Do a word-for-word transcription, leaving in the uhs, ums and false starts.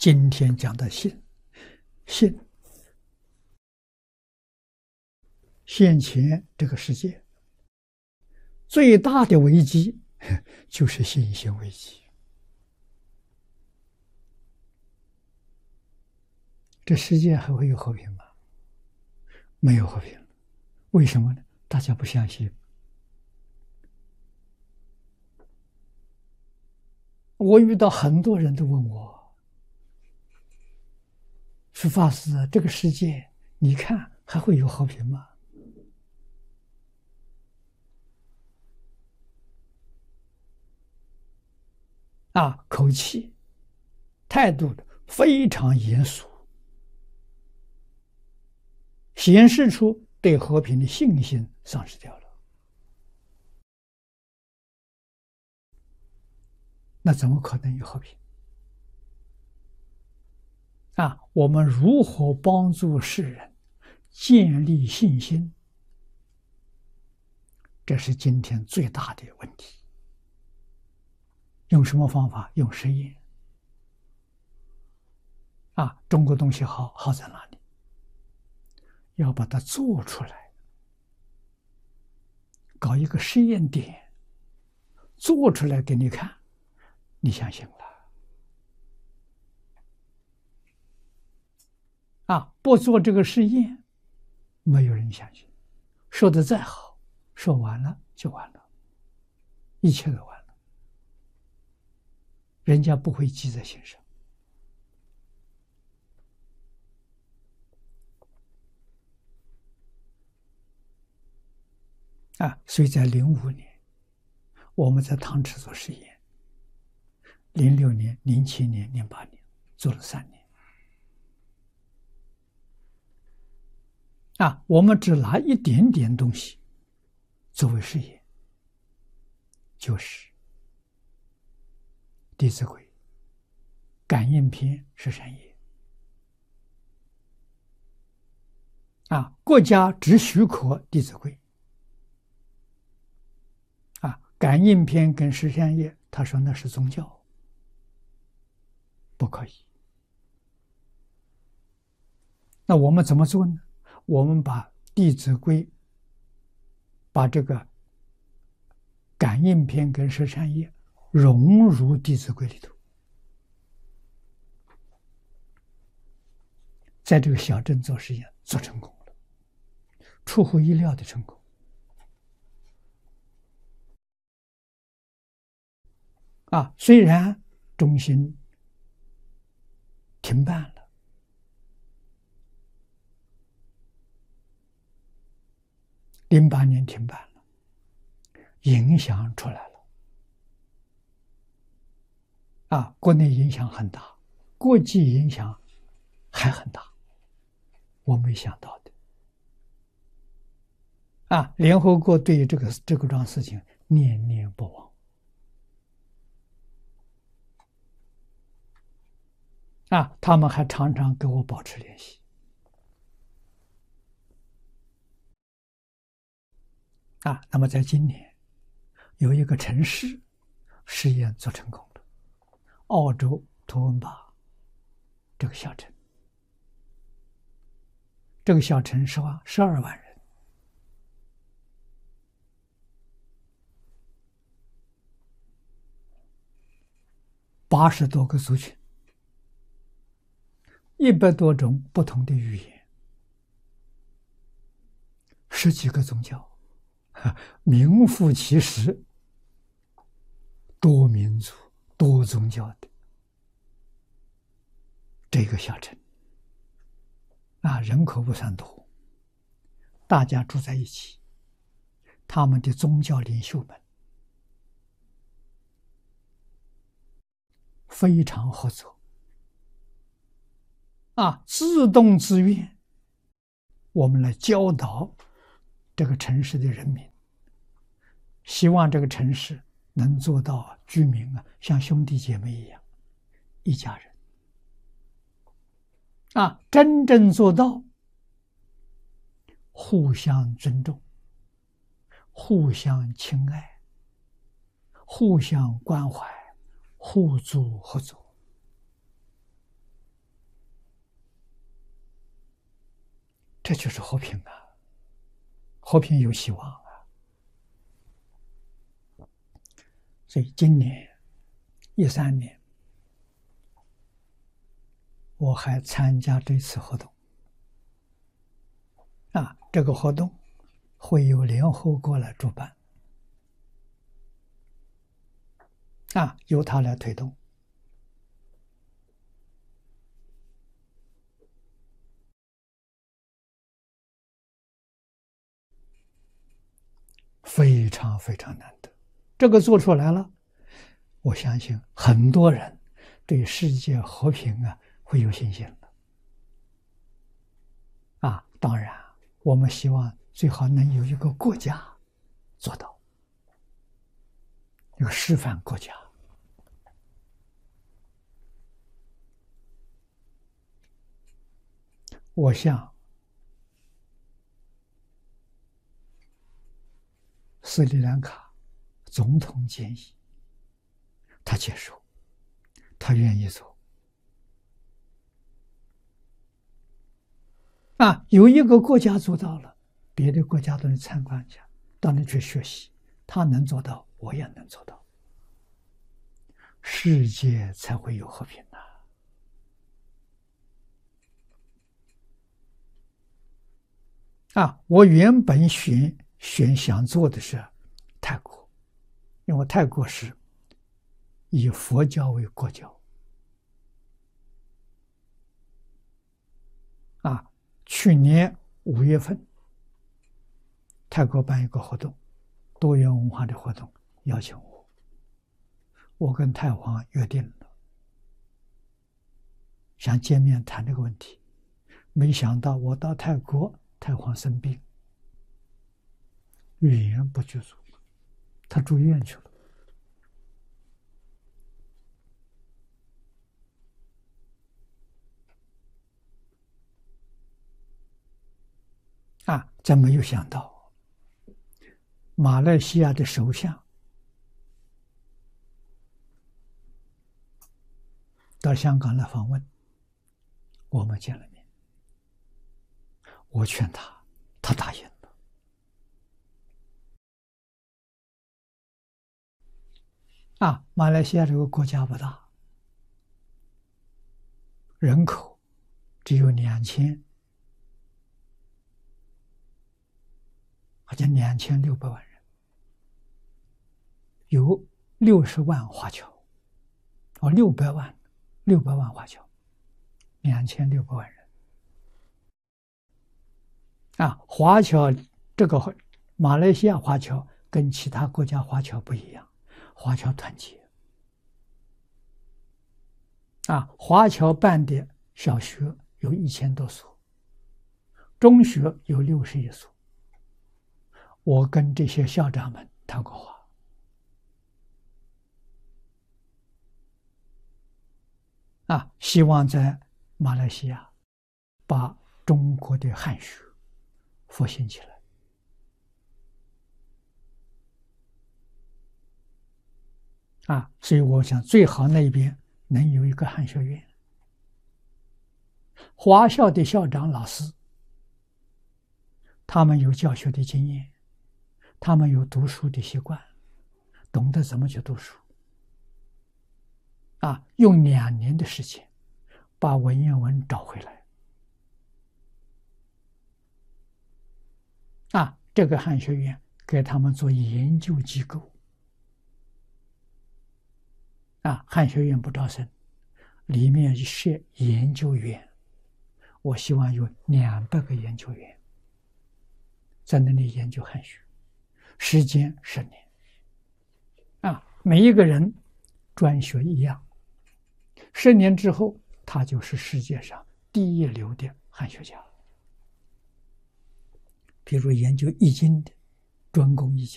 今天讲的信，信现前这个世界最大的危机就是信心危机。这世界还会有和平吗？没有和平了。为什么呢？大家不相信。我遇到很多人都问我，说法师，这个世界你看还会有和平吗？啊，口气态度非常严肃，显示出对和平的信心丧失掉了。那怎么可能有和平？啊，我们如何帮助世人建立信心？这是今天最大的问题。用什么方法？用实验。啊，中国东西好，好在哪里？要把它做出来，搞一个实验点，做出来给你看，你相信了。啊，不做这个实验，没有人相信。说的再好，说完了就完了，一切都完了，人家不会记在心上。啊，所以在零五年，我们在汤池做实验，零六年、零七年、零八年做了三年。啊，我们只拿一点点东西作为实验，就是《弟子规》《感应篇》十三页。啊，国家只许可《弟子规》。啊，《感应篇》跟十三页，他说那是宗教，不可以。那我们怎么做呢？我们把《弟子规》把这个感应篇跟十三页融入《弟子规》里头，在这个小镇做实验，做成功了，出乎意料的成功。啊，虽然中心停办了，零八年停办了，影响出来了。啊，国内影响很大，国际影响还很大，我没想到的。啊，联合国对于这个这个桩事情念念不忘。啊，他们还常常跟我保持联系。啊，那么在今年有一个城市实验做成功了，澳洲图文巴这个小城，这个小城十万十二万人，八十多个族群，一百多种不同的语言，十几个宗教。名副其实，多民族、多宗教的这个小城，啊，人口不算多，大家住在一起，他们的宗教领袖们非常合作，啊，自动自愿，我们来教导这个城市的人民。希望这个城市能做到居民啊，像兄弟姐妹一样，一家人。啊，真正做到互相尊重、互相亲爱、互相关怀、互助合作。 这就是和平啊！和平有希望啊！所以今年一三年，我还参加这次活动啊，这个活动会由联合国来主办啊，由他来推动。非常非常难得，这个做出来了，我相信很多人对世界和平啊会有信心的。啊，当然，我们希望最好能有一个国家做到，一个示范国家。我向斯里兰卡总统建议，他接受，他愿意做。啊，有一个国家做到了，别的国家都能参观一下，到那去学习，他能做到，我也能做到，世界才会有和平呐。啊，我原本选选想做的是泰国，因为泰国是以佛教为国教。啊，去年五月份，泰国办一个活动，多元文化的活动，邀请我，我跟泰皇约定了，想见面谈这个问题，没想到我到泰国，泰皇生病，语言不具足，他住院去了。啊，真没有想到，马来西亚的首相到香港来访问，我们见了面，我劝他，他答应了。啊，马来西亚这个国家不大，人口只有两千。好像两千六百万人，有六十万华侨，哦，六百万，六百万华侨，两千六百万人。啊，华侨这个马来西亚华侨跟其他国家华侨不一样，华侨团结。啊，华侨办的小学有一千多所，中学有六十一所。我跟这些校长们谈过话，啊，希望在马来西亚把中国的汉学复兴起来。啊，所以我想最好那边能有一个汉学院，华校的校长老师，他们有教学的经验。他们有读书的习惯，懂得怎么去读书。啊，用两年的时间把文言文找回来。啊，这个汉学院给他们做研究机构。啊，汉学院不招生，里面设研究员，我希望有两百个研究员在那里研究汉学。时间十年，啊，每一个人专学一样，十年之后，他就是世界上第一流的汉学家。比如研究易经的，专攻易经；